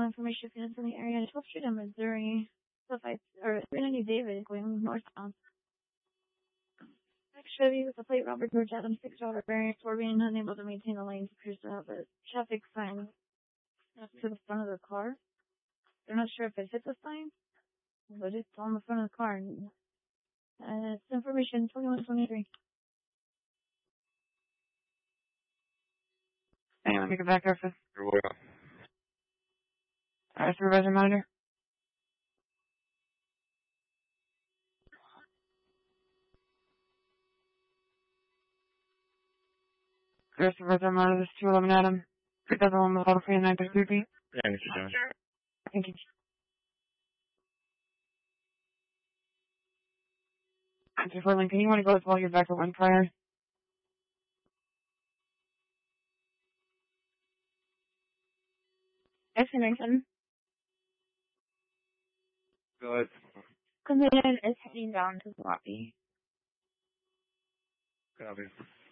information for in the area. 12th Street in Missouri. 390 David going northbound. Next Chevy with the plate Robert George Adams, $6 variance for being unable to maintain the lanes appears to have a traffic sign up to the front of the car. They're not sure if it hit the sign, but it's on the front of the car. It's information 2123. Hey, let me get back there for You're welcome. Supervisor Monitor. Supervisor Monitor, this is 211 Adam. 3001 with auto free and 933 feet. Yeah, I know what you're doing. Thank you. Mr. Portland, can you want to go as well? You're back at one prior. Destination. Go ahead. Command is heading down to the lobby. Copy.